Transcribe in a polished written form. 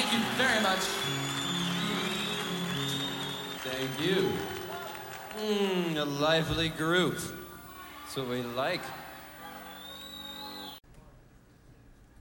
Thank you very much. Thank you. A lively group. That's what we like.